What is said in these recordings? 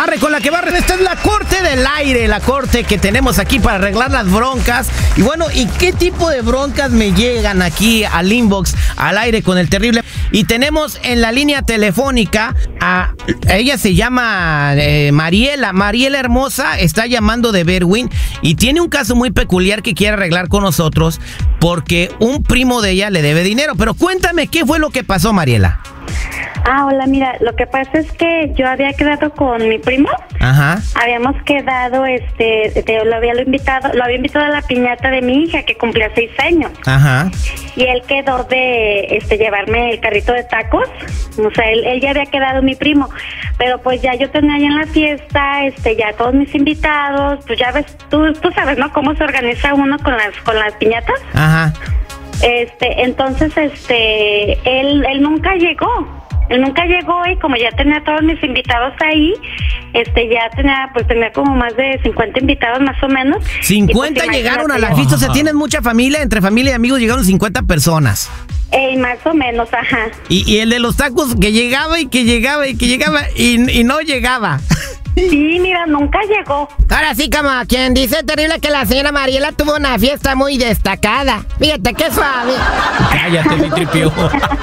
Arre con la que barren, esta es la corte del aire, la corte que tenemos aquí para arreglar las broncas. Y bueno, ¿y qué tipo de broncas me llegan aquí al inbox, al aire con el terrible? Y tenemos en la línea telefónica a ella se llama Mariela. Mariela hermosa está llamando de Berwyn y tiene un caso muy peculiar que quiere arreglar con nosotros porque un primo de ella le debe dinero. Pero cuéntame, ¿qué fue lo que pasó, Mariela? Hola, mira, lo que pasa es que yo había quedado con mi primo. Ajá. Habíamos quedado, lo había invitado a la piñata de mi hija que cumplía 6 años. Ajá. Y él quedó de llevarme el carrito de tacos. O sea, él ya había quedado mi primo. Pero pues ya yo tenía ahí en la fiesta, ya todos mis invitados, pues ya ves, tú sabes, ¿no? Cómo se organiza uno con las piñatas. Ajá. Entonces, él nunca llegó. Él nunca llegó y como ya tenía todos mis invitados ahí, ya tenía como más de 50 invitados más o menos. 50 pues, llegaron a la fiesta, o sea, ¿tienes mucha familia? Entre familia y amigos llegaron 50 personas. Más o menos, ajá. Y el de los tacos que llegaba y que llegaba y que llegaba y no llegaba. Sí, mira, nunca llegó. Ahora sí, como quien dice terrible que la señora Mariela tuvo una fiesta muy destacada. Fíjate qué suave. Cállate, mi tripio.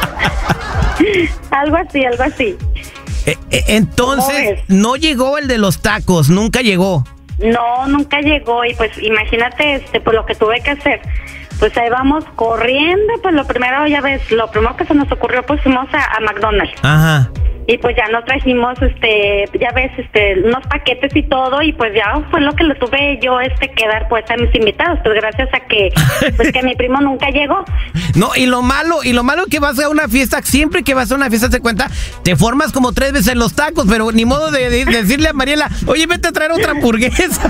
Algo así. Entonces, no llegó el de los tacos, nunca llegó. No, nunca llegó y pues imagínate pues lo que tuve que hacer. Pues ahí vamos corriendo, pues lo primero que se nos ocurrió, pues fuimos a McDonald's. Ajá. Y pues ya nos trajimos, ya ves, unos paquetes y todo, y pues ya fue lo que le tuve yo, que dar pues a mis invitados, pues gracias a que, pues que mi primo nunca llegó. No, y lo malo que vas a una fiesta, siempre que vas a una fiesta, te cuenta, te formas como 3 veces los tacos, pero ni modo de decirle a Mariela, oye, vete a traer otra hamburguesa.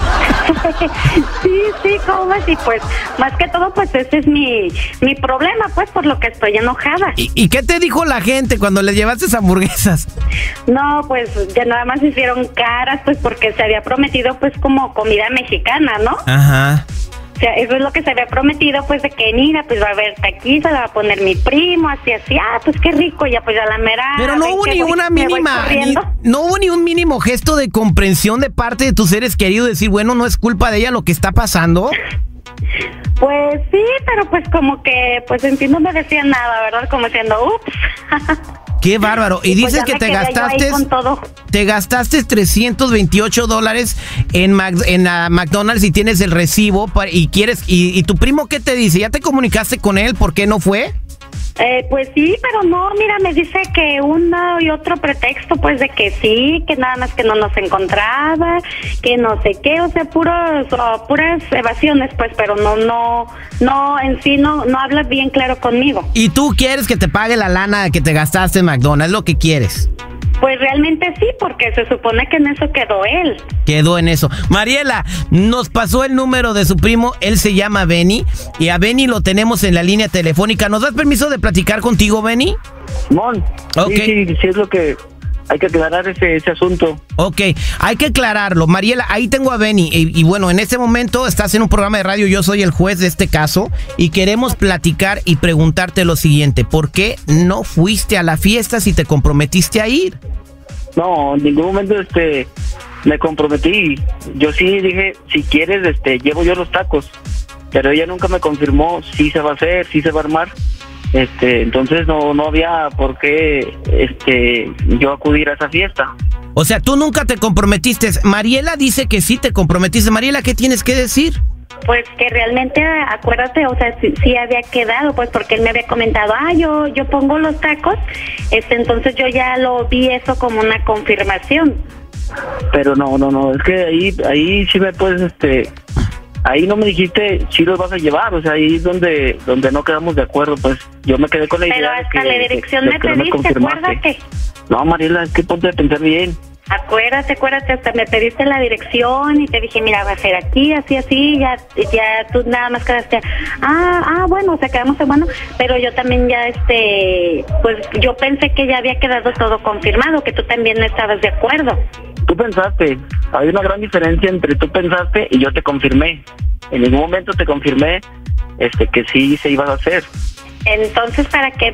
Sí, ¿cómo es? Y pues, más que todo, pues ese es mi problema, pues, por lo que estoy enojada. ¿Y qué te dijo la gente cuando les llevaste hamburguesas? No, pues ya nada más hicieron caras, pues porque se había prometido pues como comida mexicana, ¿no? Ajá. O sea, eso es lo que se había prometido, pues de que mira, pues va a haber taquiza, la va a poner mi primo, así, pues qué rico, ya pues ya la mera. Pero no hubo ni una mínima, no hubo ni un mínimo gesto de comprensión de parte de tus seres queridos, decir, bueno, no es culpa de ella lo que está pasando. Pues sí, pero pues como que, pues en fin no me decían nada, ¿verdad? Como diciendo, ups. ¡Qué bárbaro! Y dices que te gastaste $328 en McDonald's y tienes el recibo y tu primo, ¿qué te dice? ¿Ya te comunicaste con él? ¿Por qué no fue? Pues sí, pero no, mira, me dice que uno y otro pretexto, pues de que sí, que nada más que no nos encontraba, que no sé qué, o sea, puras evasiones, pues, pero no, en sí no habla bien claro conmigo. ¿Y tú quieres que te pague la lana que te gastaste en McDonald's? ¿Lo que quieres? Pues realmente sí, porque se supone que en eso quedó él. Quedó en eso. Mariela, nos pasó el número de su primo, él se llama Benny, y a Benny lo tenemos en la línea telefónica. ¿Nos das permiso de platicar contigo, Benny? Mon, okay. Sí, es lo que hay que aclarar ese asunto. Ok, hay que aclararlo. Mariela, ahí tengo a Benny, y bueno, en este momento estás en un programa de radio, yo soy el juez de este caso, y queremos platicar y preguntarte lo siguiente, ¿por qué no fuiste a la fiesta si te comprometiste a ir? No, en ningún momento me comprometí. Yo sí dije, si quieres, llevo yo los tacos, pero ella nunca me confirmó si se va a hacer, si se va a armar. Entonces no había por qué yo acudir a esa fiesta. O sea, tú nunca te comprometiste. Mariela dice que sí te comprometiste. Mariela, ¿qué tienes que decir? Pues que realmente, acuérdate, o sea, sí había quedado, pues porque él me había comentado, yo pongo los tacos, entonces yo ya lo vi eso como una confirmación. Pero no, es que ahí sí me puedes, ahí no me dijiste si los vas a llevar, o sea, ahí es donde no quedamos de acuerdo, pues yo me quedé con la idea. Pero hasta la dirección me pediste, acuérdate. No, Mariela, es que ponte a pensar bien. Acuérdate, hasta me pediste la dirección y te dije, mira, va a ser aquí, así, ya tú nada más quedaste, bueno, o sea, quedamos en bueno, pero yo también ya, pues yo pensé que ya había quedado todo confirmado, que tú también estabas de acuerdo. Tú pensaste, hay una gran diferencia entre tú pensaste y yo te confirmé. En ningún momento te confirmé, que sí se iba a hacer. Entonces, ¿para qué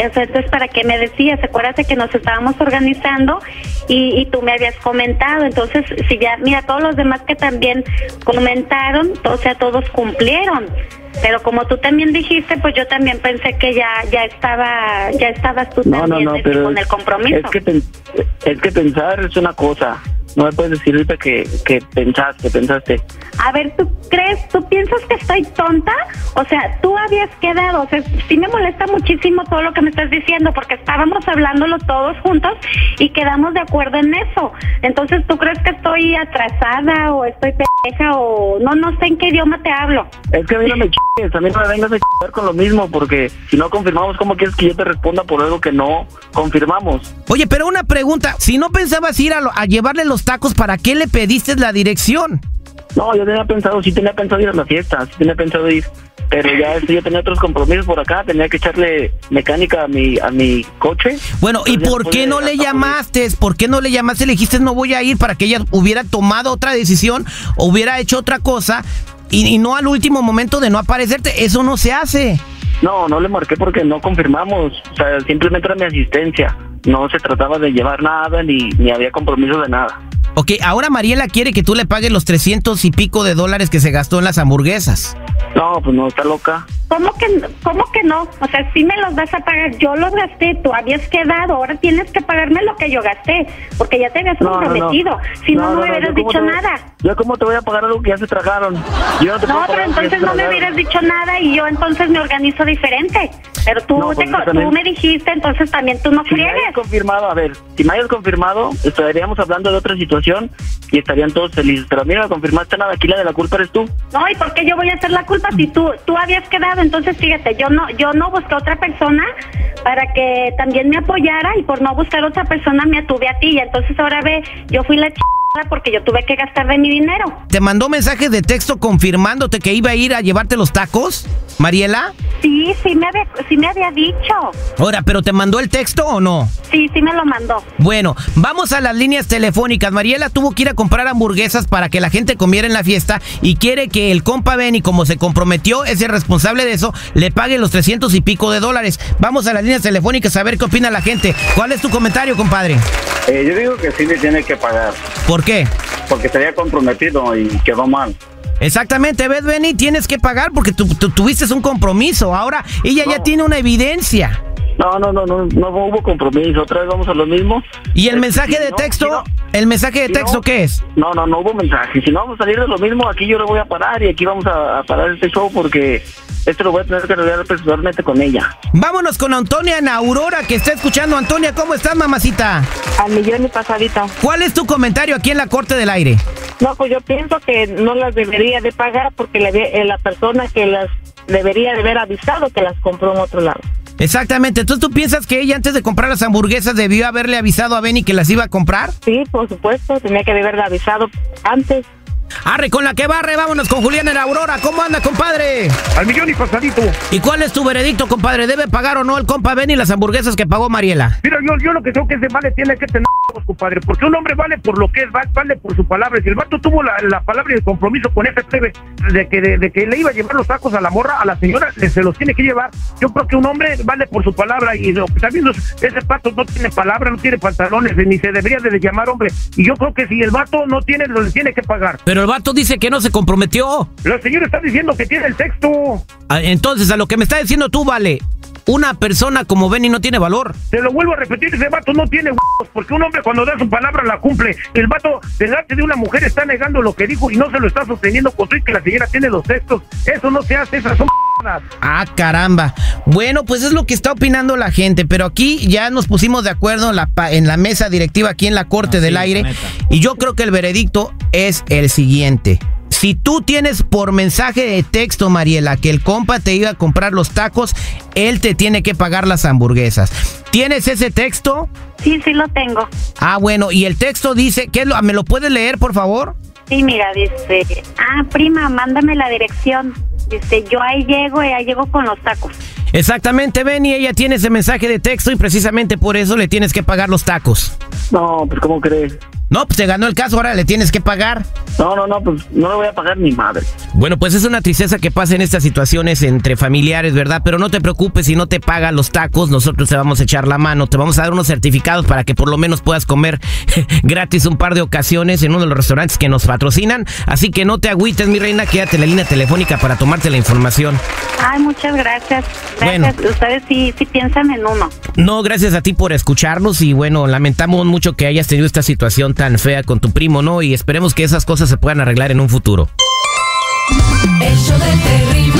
me decías? Acuérdate que nos estábamos organizando y tú me habías comentado. Entonces, si ya, mira, todos los demás que también comentaron, o sea, todos cumplieron. Pero como tú también dijiste, pues yo también pensé que ya estabas tú también pero con el compromiso. Es que pensar es una cosa. No me puedes decir ahorita que pensaste. A ver, ¿tú piensas que estoy tonta? O sea, tú habías quedado, o sea, sí me molesta muchísimo todo lo que me estás diciendo, porque estábamos hablándolo todos juntos y quedamos de acuerdo en eso. Entonces, ¿tú crees que estoy atrasada o estoy pendeja o no sé en qué idioma te hablo? Es que a mí no me chingues, a mí no me vengas a chingar con lo mismo, porque si no confirmamos, ¿cómo quieres que yo te responda por algo que no confirmamos? Oye, pero una pregunta, si no pensabas ir a llevarle los tacos, ¿para qué le pediste la dirección? No, yo sí tenía pensado ir a la fiesta, sí tenía pensado ir, pero ya yo tenía otros compromisos por acá, tenía que echarle mecánica a mi coche. Bueno, ¿y por qué no le llamaste? ¿Por qué no le llamaste? Le dijiste no voy a ir, para que ella hubiera tomado otra decisión o hubiera hecho otra cosa y no al último momento de no aparecerte. Eso no se hace. No le marqué porque no confirmamos, o sea, simplemente era mi asistencia. No se trataba de llevar nada ni había compromiso de nada. Ok, ahora Mariela quiere que tú le pagues los 300 y pico de dólares que se gastó en las hamburguesas. No, pues no, está loca. ¿Cómo que no? O sea, sí me los vas a pagar. Yo los gasté, tú habías quedado. Ahora tienes que pagarme lo que yo gasté, porque ya te habías comprometido. Si no me hubieras dicho nada. ¿Yo cómo te voy a pagar algo que ya se tragaron? Pero entonces no me hubieras dicho nada y yo entonces me organizo diferente. Pero tú me dijiste, entonces también tú no friegues. Si me hayas confirmado, estaríamos hablando de otra situación y estarían todos felices. Pero a mí no me confirmaste nada, aquí la de la culpa eres tú. No, ¿y por qué yo voy a hacer la culpa si tú habías quedado? Entonces, fíjate, yo no busqué otra persona para que también me apoyara y por no buscar otra persona me atuve a ti. Y entonces ahora yo fui la porque yo tuve que gastar de mi dinero. ¿Te mandó mensajes de texto confirmándote que iba a ir a llevarte los tacos, Mariela? Sí me había dicho. Ahora, ¿pero te mandó el texto o no? Sí me lo mandó. Bueno, vamos a las líneas telefónicas. Mariela tuvo que ir a comprar hamburguesas para que la gente comiera en la fiesta y quiere que el compa Benny, como se comprometió, es el responsable de eso, le pague los 300 y pico de dólares. Vamos a las líneas telefónicas a ver qué opina la gente. ¿Cuál es tu comentario, compadre? Yo digo que sí le tiene que pagar. ¿Por qué? Porque se había comprometido y quedó mal. Exactamente, ¿ves, Benny? Tienes que pagar porque tú tuviste un compromiso. Ahora ella ya tiene una evidencia. No hubo compromiso. Otra vez vamos a lo mismo. ¿Y el mensaje de texto? ¿El mensaje de texto qué es? No hubo mensaje. Si no vamos a salir de lo mismo, aquí yo le voy a parar y aquí vamos a parar este show porque esto lo voy a tener que arreglar personalmente con ella. Vámonos con Antonia en Aurora, que está escuchando. Antonia, ¿cómo estás, mamacita? Al millón y pasadito. ¿Cuál es tu comentario aquí en la Corte del Aire? No, pues yo pienso que no las debería de pagar porque la persona que las debería de haber avisado que las compró en otro lado. Exactamente. Entonces, ¿tú piensas que ella antes de comprar las hamburguesas debió haberle avisado a Benny que las iba a comprar? Sí, por supuesto. Tenía que haberle avisado antes. Arre con la que barre, vámonos con Julián en Aurora. ¿Cómo anda, compadre? Al millón y pasadito. ¿Y cuál es tu veredicto, compadre? ¿Debe pagar o no el compa Benny las hamburguesas que pagó Mariela? Mira, yo lo que creo que ese vale tiene que tener, compadre, porque un hombre vale por lo que es, vale por su palabra. Si el vato tuvo la palabra y el compromiso con ese plebe de que le iba a llevar los tacos a la morra, a la señora, se los tiene que llevar. Yo creo que un hombre vale por su palabra y lo que está viendo, ese vato no tiene palabra, no tiene pantalones, ni se debería de llamar hombre. Y yo creo que si el vato no tiene, lo tiene que pagar. Pero el vato dice que no se comprometió. La señora está diciendo que tiene el texto. Entonces, a lo que me está diciendo tú, vale, una persona como Benny no tiene valor. Te lo vuelvo a repetir, ese vato no tiene huevos, porque un hombre cuando da su palabra la cumple. El vato delante de una mujer está negando lo que dijo y no se lo está sosteniendo con todo y que la señora tiene los textos. Eso no se hace, esas son Ah, caramba. Bueno, pues es lo que está opinando la gente, pero aquí ya nos pusimos de acuerdo en la mesa directiva aquí en la Corte del Aire, y yo creo que el veredicto es el siguiente. Si tú tienes por mensaje de texto, Mariela, que el compa te iba a comprar los tacos, él te tiene que pagar las hamburguesas. ¿Tienes ese texto? Sí, lo tengo. Ah, bueno, y el texto dice, ¿me lo puedes leer, por favor? Sí, mira, dice, prima, mándame la dirección. Dice, yo ahí llego con los tacos. Exactamente, Benny, ella tiene ese mensaje de texto y precisamente por eso le tienes que pagar los tacos. No, pues ¿cómo crees? No, pues se ganó el caso, ahora le tienes que pagar. No, pues no le voy a pagar ni madre. Bueno, pues es una tristeza que pasen estas situaciones entre familiares, ¿verdad? Pero no te preocupes, si no te pagan los tacos, nosotros te vamos a echar la mano. Te vamos a dar unos certificados para que por lo menos puedas comer gratis un par de ocasiones en uno de los restaurantes que nos patrocinan. Así que no te agüites, mi reina, quédate en la línea telefónica para tomarte la información. Ay, muchas gracias. Bueno. Ustedes sí piensan en uno. No, gracias a ti por escucharnos y bueno, lamentamos mucho que hayas tenido esta situación tan fea con tu primo, ¿no? Y esperemos que esas cosas se puedan arreglar en un futuro. El show del terrible.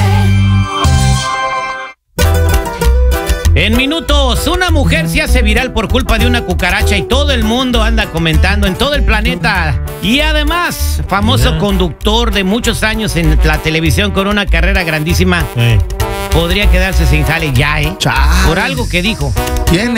En minutos, una mujer se hace viral por culpa de una cucaracha y todo el mundo anda comentando en todo el planeta. Y además, famoso conductor de muchos años en la televisión con una carrera grandísima, podría quedarse sin jale ya, ¿eh? Chale. Por algo que dijo. ¿Quién